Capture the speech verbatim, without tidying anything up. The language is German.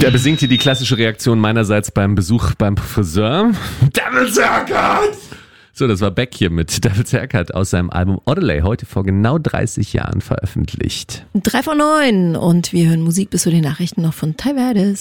Der besingt hier die klassische Reaktion meinerseits beim Besuch beim Friseur. Devil's Haircut! So, das war Beck hier mit Devil's Haircut aus seinem Album Odelay, heute vor genau dreißig Jahren veröffentlicht. Drei von neun und wir hören Musik bis zu den Nachrichten noch von Ty Verdes.